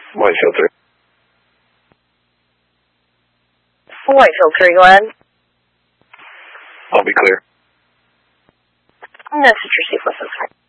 Whitefield 3. Whitefield 3, go ahead. I'll be clear. Message received, listen, sorry.